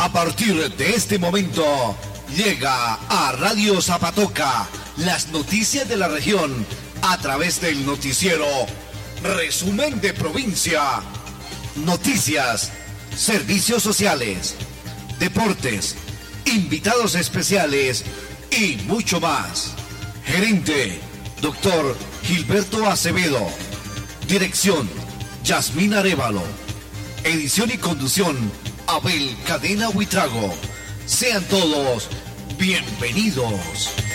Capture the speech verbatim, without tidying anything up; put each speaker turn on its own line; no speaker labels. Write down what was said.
A partir de este momento, llega a Radio Zapatoca las noticias de la región a través del noticiero Resumen de Provincia. Noticias, servicios sociales, deportes, invitados especiales y mucho más. Gerente, doctor Gilberto Acevedo. Dirección, Yasmín Arévalo. Edición y conducción, Abel Cadena Huitrago. Sean todos bienvenidos.